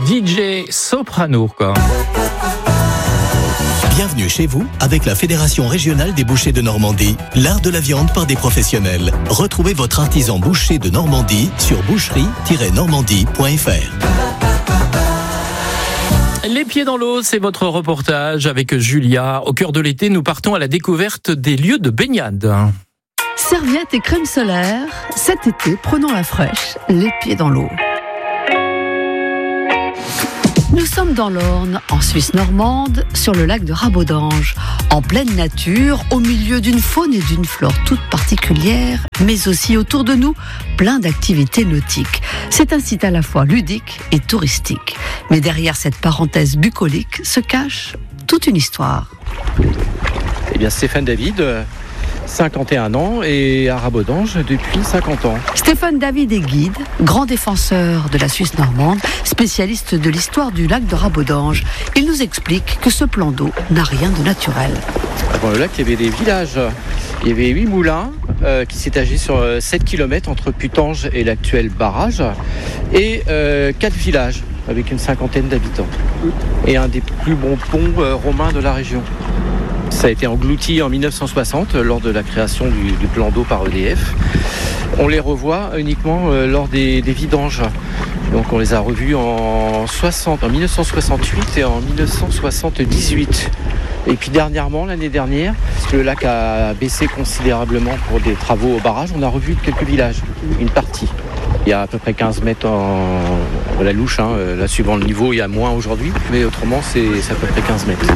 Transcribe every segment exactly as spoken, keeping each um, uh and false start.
D J soprano, quoi. Bienvenue chez vous avec la Fédération régionale des bouchers de Normandie, l'art de la viande par des professionnels. Retrouvez votre artisan boucher de Normandie sur boucherie tiret normandie point f r. Les pieds dans l'eau, c'est votre reportage avec Julia. Au cœur de l'été, nous partons à la découverte des lieux de baignade. Serviettes et crème solaire, cet été, prenons la fraîche, les pieds dans l'eau. Nous sommes dans l'Orne, en Suisse normande, sur le lac de Rabodange, en pleine nature, au milieu d'une faune et d'une flore toutes particulières, mais aussi autour de nous, plein d'activités nautiques. C'est un site à la fois ludique et touristique. Mais derrière cette parenthèse bucolique se cache toute une histoire. Eh bien, Stéphane David, cinquante et un ans et à Rabodange depuis cinquante ans. Stéphane David est guide, grand défenseur de la Suisse normande, spécialiste de l'histoire du lac de Rabodange. Il nous explique que ce plan d'eau n'a rien de naturel. Avant le lac, il y avait des villages. Il y avait huit moulins euh, qui s'étageaient sur sept kilomètres entre Putange et l'actuel barrage et euh, quatre villages avec une cinquantaine d'habitants. Et un des plus bons ponts euh, romains de la région. Ça a été englouti en mille neuf cent soixante lors de la création du, du plan d'eau par E D F. On les revoit uniquement euh, lors des, des vidanges. Donc on les a revus en, soixante, en mille neuf cent soixante-huit et en mille neuf cent soixante-dix-huit. Et puis dernièrement, l'année dernière, parce que le lac a baissé considérablement pour des travaux au barrage, on a revu quelques villages, une partie. Il y a à peu près quinze mètres en, en la louche, hein. Là suivant le niveau, il y a moins aujourd'hui, mais autrement c'est, c'est à peu près quinze mètres.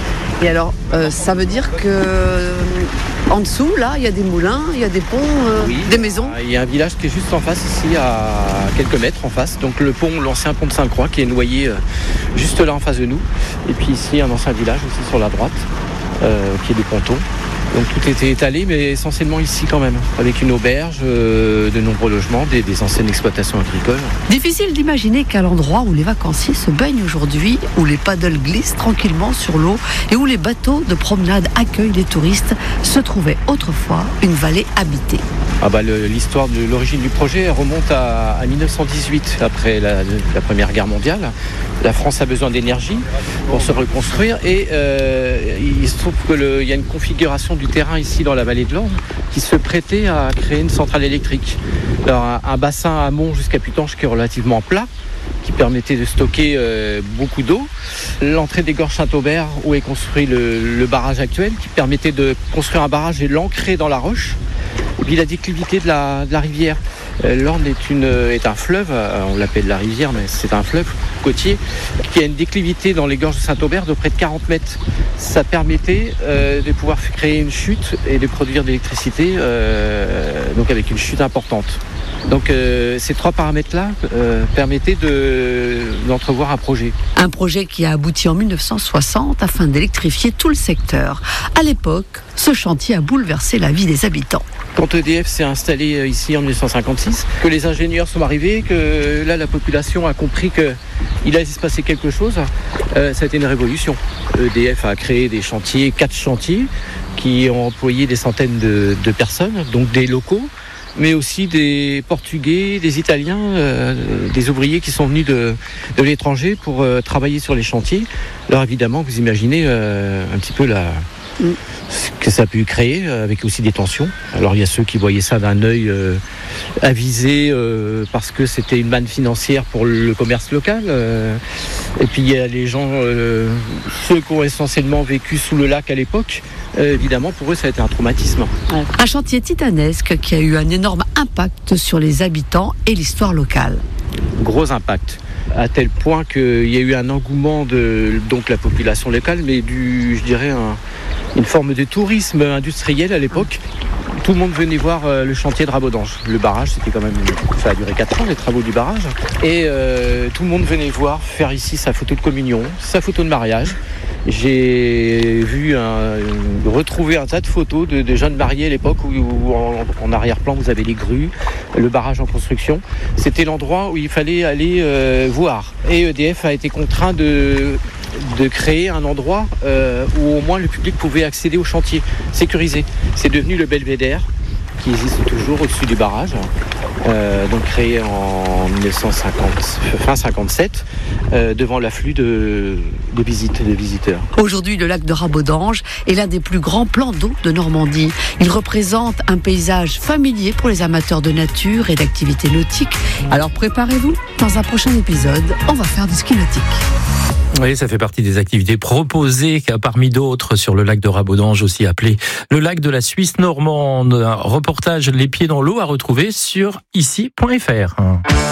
Et alors, euh, ça veut dire que euh, en dessous, là, il y a des moulins, il y a des ponts, euh, oui, des maisons. Il y a un village qui est juste en face, ici, à quelques mètres en face. Donc le pont, l'ancien pont de Sainte-Croix, qui est noyé euh, juste là en face de nous. Et puis ici, un ancien village aussi sur la droite, euh, qui est des pontons. Donc tout était étalé, mais essentiellement ici quand même, avec une auberge, euh, de nombreux logements, des, des anciennes exploitations agricoles. Difficile d'imaginer qu'à l'endroit où les vacanciers se baignent aujourd'hui, où les paddles glissent tranquillement sur l'eau et où les bateaux de promenade accueillent les touristes, se trouvait autrefois une vallée habitée. Ah bah le, l'histoire de l'origine du projet elle remonte à, à mille neuf cent dix-huit, après la, la Première Guerre mondiale. La France a besoin d'énergie pour se reconstruire et euh, il se trouve qu'il y a une configuration du terrain ici dans la vallée de l'Orne qui se prêtait à créer une centrale électrique. Alors un, un bassin amont jusqu'à Putange qui est relativement plat, qui permettait de stocker euh, beaucoup d'eau. L'entrée des Gorges Saint-Aubert où est construit le, le barrage actuel qui permettait de construire un barrage et l'ancrer dans la roche. Et puis la déclivité de la, de la rivière. Euh, L'Orne est, une, est un fleuve, euh, on l'appelle la rivière, mais c'est un fleuve côtier qui a une déclivité dans les gorges de Saint-Aubert de près de quarante mètres. Ça permettait euh, de pouvoir créer une chute et de produire de l'électricité, euh, donc avec une chute importante. Donc euh, ces trois paramètres-là euh, permettaient de, d'entrevoir un projet. Un projet qui a abouti en mille neuf cent soixante afin d'électrifier tout le secteur. À l'époque, ce chantier a bouleversé la vie des habitants. Quand E D F s'est installé ici en mille neuf cent cinquante-six, que les ingénieurs sont arrivés, que là la population a compris qu'il allait se passer quelque chose, euh, ça a été une révolution. E D F a créé des chantiers, quatre chantiers, qui ont employé des centaines de, de personnes, donc des locaux, mais aussi des Portugais, des Italiens, euh, des ouvriers qui sont venus de, de l'étranger pour euh, travailler sur les chantiers. Alors évidemment, vous imaginez euh, un petit peu la, mm. ce que ça a pu créer, avec aussi des tensions. Alors il y a ceux qui voyaient ça d'un œil euh, avisé euh, parce que c'était une manne financière pour le commerce local. Euh, et puis il y a les gens, euh, ceux qui ont essentiellement vécu sous le lac à l'époque. Euh, évidemment, pour eux, ça a été un traumatisme. Un chantier titanesque qui a eu un énorme impact sur les habitants et l'histoire locale. Gros impact, à tel point qu'il y a eu un engouement de donc, la population locale, mais du, je dirais, un, une forme de tourisme industriel à l'époque. Tout le monde venait voir euh, le chantier de Rabodange. Le barrage, c'était quand même, ça a duré quatre ans, les travaux du barrage. Et euh, tout le monde venait voir faire ici sa photo de communion, sa photo de mariage. J'ai vu un, retrouver un tas de photos de, de jeunes mariés à l'époque où, où en, en arrière-plan vous avez les grues, le barrage en construction. C'était l'endroit où il fallait aller euh, voir. Et E D F a été contraint de, de créer un endroit euh, où au moins le public pouvait accéder au chantier, sécurisé. C'est devenu le belvédère qui existe toujours au-dessus du barrage, euh, donc créé en mille neuf cent cinquante, fin cinquante-sept, euh, devant l'afflux de, de, visite, de visiteurs. Aujourd'hui, le lac de Rabodange est l'un des plus grands plans d'eau de Normandie. Il représente un paysage familier pour les amateurs de nature et d'activités nautiques. Alors préparez-vous, dans un prochain épisode, on va faire du ski nautique. Oui, ça fait partie des activités proposées parmi d'autres sur le lac de Rabodange, aussi appelé le lac de la Suisse normande. Un reportage Les pieds dans l'eau à retrouver sur ici point f r.